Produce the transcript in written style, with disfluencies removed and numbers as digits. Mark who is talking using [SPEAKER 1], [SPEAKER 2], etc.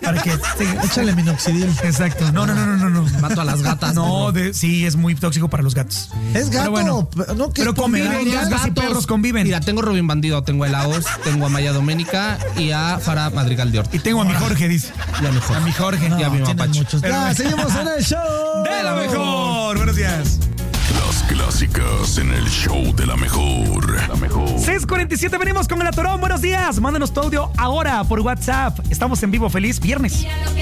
[SPEAKER 1] Para que
[SPEAKER 2] Échale minoxidil.
[SPEAKER 1] Exacto. No.
[SPEAKER 3] Mato a las gatas.
[SPEAKER 1] No, sí, es muy tóxico para los gatos.
[SPEAKER 2] Es gato.
[SPEAKER 1] Pero bueno,
[SPEAKER 2] no, que
[SPEAKER 1] pero conviven, gatos y perros conviven.
[SPEAKER 3] Mira, tengo a Rubén Bandido, tengo a Laos, tengo a Maya Doménica y a Farah Madrigal de Ortiz.
[SPEAKER 1] Y tengo a mi Jorge, dice.
[SPEAKER 3] Y a mi Jorge.
[SPEAKER 1] A mi Jorge.
[SPEAKER 3] Y a mi mapache.
[SPEAKER 2] Ya, seguimos en el show.
[SPEAKER 1] De la mejor. Buenos días.
[SPEAKER 4] Las clásicas en el show de la mejor.
[SPEAKER 1] 6:47, venimos con el Atorón. Buenos días. Mándanos tu audio ahora por WhatsApp. Estamos en vivo. Feliz viernes.